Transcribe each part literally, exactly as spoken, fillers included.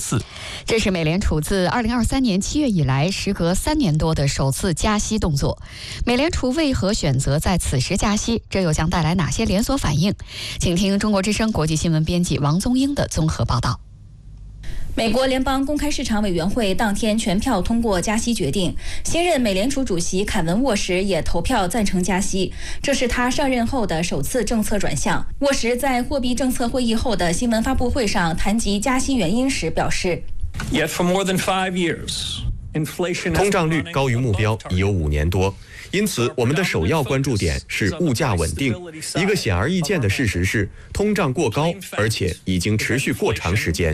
四。 这是美联储自二零二三年七月以来，时隔三年多的首次加息动作。美联储为何选择在此时加息？这又将带来哪些连锁反应？请听中国之声国际新闻编辑王宗英的综合报道。 美国联邦公开市场委员会当天全票通过加息决定，新任美联储主席凯文·沃什也投票赞成加息，这是他上任后的首次政策转向。沃什在货币政策会议后的新闻发布会上谈及加息原因时表示 Yet for more than five years, inflation 通胀率高于目标已有五年多，因此我们的首要关注点是物价稳定。一个显而易见的事实是，通胀过高，而且已经持续过长时间。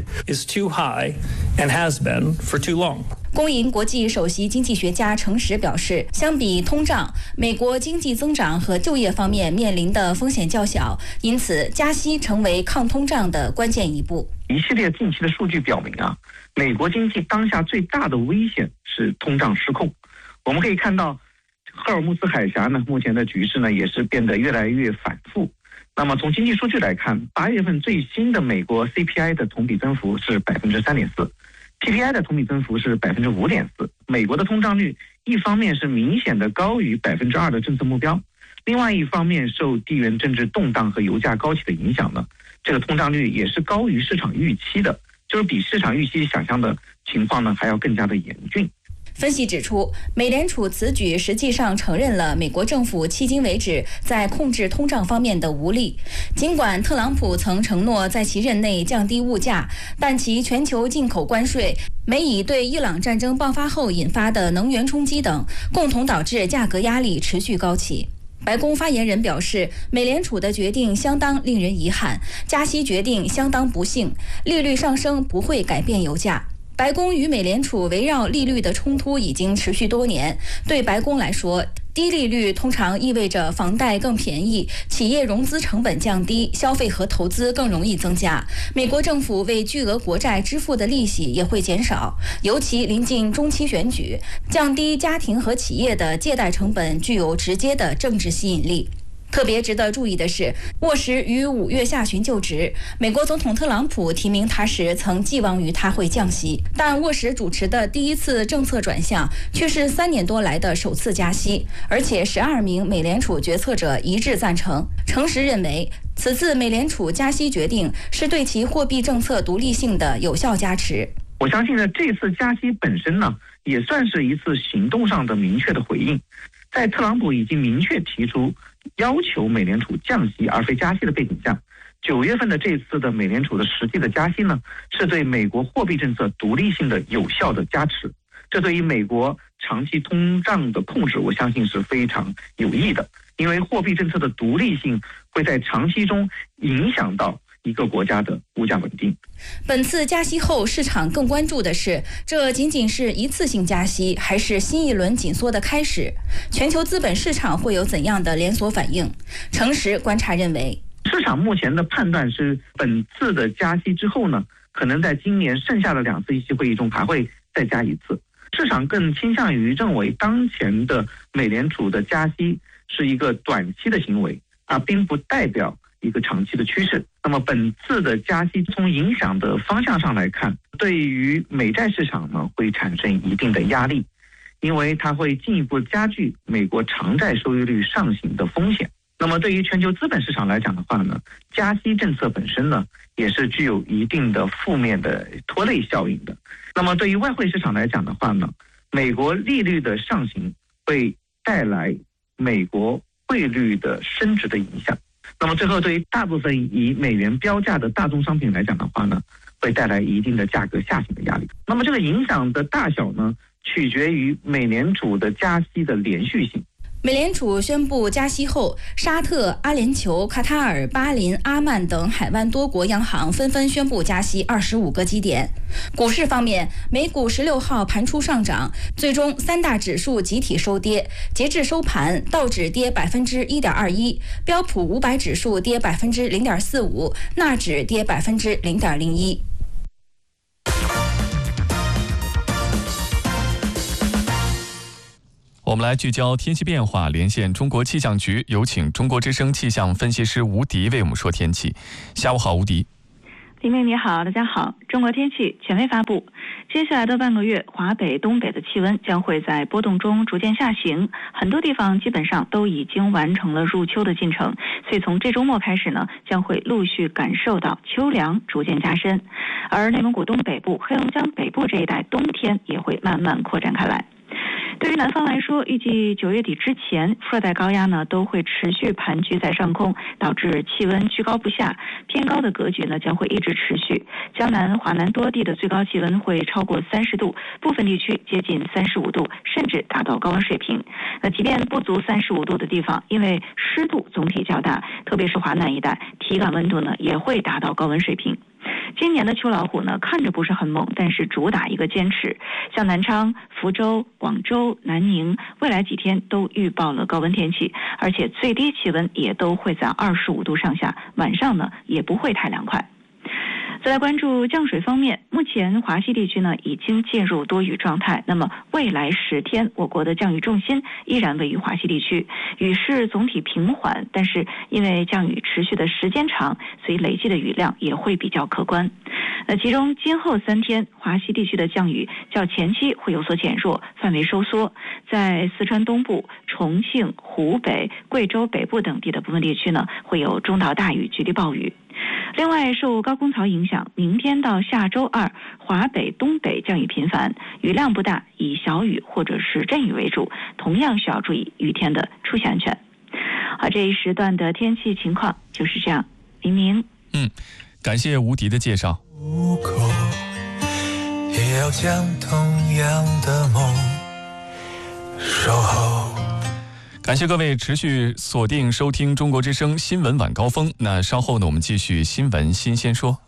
工银国际首席经济学家程实表示，相比通胀，美国经济增长和就业方面面临的风险较小，因此加息成为抗通胀的关键一步。 一系列近期的数据表明啊，美国经济当下最大的危险是通胀失控。我们可以看到，赫尔木斯海峡呢，目前的局势呢也是变得越来越反复。那么从经济数据来看，八月份最新的美国 C P I 的同比增幅是百分之三点四。P P I 的同比增幅是百分之五点四，美国的通胀率一方面是明显的高于百分之二的政策目标，另外一方面受地缘政治动荡和油价高企的影响呢，这个通胀率也是高于市场预期的，就是比市场预期想象的情况呢还要更加的严峻。 分析指出，美联储此举实际上承认了美国政府迄今为止在控制通胀方面的无力。尽管特朗普曾承诺在其任内降低物价，但其全球进口关税、美以对伊朗战争爆发后引发的能源冲击等，共同导致价格压力持续高企。白宫发言人表示，美联储的决定相当令人遗憾，加息决定相当不幸，利率上升不会改变油价。白宫与美联储围绕利率的冲突已经持续多年，对白宫来说，低利率通常意味着房贷更便宜，企业融资成本降低，消费和投资更容易增加，美国政府为巨额国债支付的利息也会减少，尤其临近中期选举，降低家庭和企业的借贷成本具有直接的政治吸引力。特别值得注意的是，沃什于五月下旬就职，美国总统特朗普提名他时曾寄望于他会降息，但沃什主持的第一次政策转向却是三年多来的首次加息，而且十二名美联储决策者一致赞成。程实认为，此次美联储加息决定是对其货币政策独立性的有效加持。 我相信呢，这次加息本身呢，也算是一次行动上的明确的回应。在特朗普已经明确提出要求美联储降息而非加息的背景下，九月份的这次的美联储的实际的加息呢，是对美国货币政策独立性的有效的加持。这对于美国长期通胀的控制，我相信是非常有益的，因为货币政策的独立性会在长期中影响到一个国家的物价稳定。 本次加息后，市场更关注的是，这仅仅是一次性加息，还是新一轮紧缩的开始？全球资本市场会有怎样的连锁反应？程实观察认为， 市场目前的判断是，本次的加息之后呢，可能在今年剩下的两次议息会议中还会再加一次。市场更倾向于认为，当前的美联储的加息是一个短期的行为，而并不代表一个长期的趋势。那么本次的加息从影响的方向上来看，对于美债市场呢会产生一定的压力，因为它会进一步加剧美国长债收益率上行的风险。那么对于全球资本市场来讲的话呢，加息政策本身呢也是具有一定的负面的拖累效应的。那么对于外汇市场来讲的话呢，美国利率的上行会带来美国汇率的升值的影响。那么最后，对于大部分以美元标价的大宗商品来讲的话呢，会带来一定的价格下行的压力。那么这个影响的大小呢，取决于美联储的加息的连续性。 美联储宣布加息后，沙特、阿联酋、卡塔尔、巴林、阿曼等海湾多国央行纷纷宣布加息二十五个基点。股市方面，美股十六号盘出上涨，最终三大指数集体收跌。截至收盘，道指跌百分之一点二一，标普五百指数跌百分之零点四五，纳指跌百分之零点零一。 我们来聚焦天气变化，连线中国气象局，有请中国之声气象分析师吴迪为我们说天气。下午好，吴迪。 黎明你好，大家好。中国天气权威发布，接下来的半个月，华北、东北的气温将会在波动中逐渐下行，很多地方基本上都已经完成了入秋的进程，所以从这周末开始呢，将会陆续感受到秋凉逐渐加深，而内蒙古东北部、黑龙江北部这一带冬天也会慢慢扩展开来。对于南方来说，预计九月底之前，热带高压呢都会持续盘踞在上空，导致气温居高不下，偏高的格局呢将会一直持续。江南、华南多地的最高气温会超过三十度，部分地区接近三十五度，甚至达到高温水平。那即便不足三十五度的地方，因为湿度总体较大，特别是华南一带，体感温度呢也会达到高温水平。今年的秋老虎呢，看着不是很猛，但是主打一个坚持。像南昌、福州、广州、南宁，未来几天都预报了高温天气，而且最低气温也都会在二十五度上下，晚上呢也不会太凉快。再来关注降水方面，目前华西地区呢已经进入多雨状态，那么未来十天我国的降雨重心依然位于华西地区，雨势总体平缓，但是因为降雨持续的时间长，所以累计的雨量也会比较可观。那其中今后三天华西地区的降雨较前期会有所减弱，范围收缩，在四川东部、重庆、湖北、贵州北部等地的部分地区呢会有中到大雨，局地暴雨。另外，受高空槽影响，明天到下周二，华北、东北降雨频繁，雨量不大，以小雨或者是阵雨为主，同样需要注意雨天的出行安全。好，这一时段的天气情况就是这样。黎明， 嗯，感谢吴迪的介绍。 不够，也要将同样的梦守候。 感谢各位持续锁定收听中国之声新闻晚高峰。那稍后呢，我们继续新闻新鲜说。